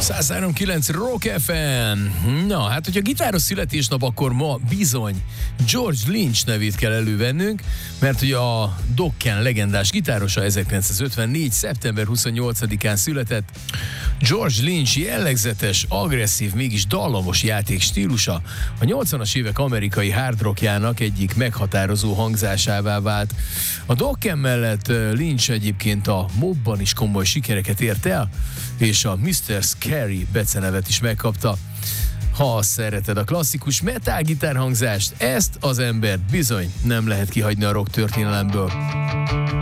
103.9 Rock FM. Na, hát hogyha gitáros születésnap, akkor ma bizony George Lynch nevét kell elővennünk, mert ugye a Dokken legendás gitárosa 1954. szeptember 28-án született. George Lynch jellegzetes, agresszív, mégis dallamos játék stílusa a 80-as évek amerikai hard rockjának egyik meghatározó hangzásává vált. A Dokken mellett Lynch egyébként a Mobban is komoly sikereket ért el, és a Mr. Scary becenevet is megkapta. Ha szereted a klasszikus metal gitárhangzást, ezt az embert bizony nem lehet kihagyni a rock történelemből.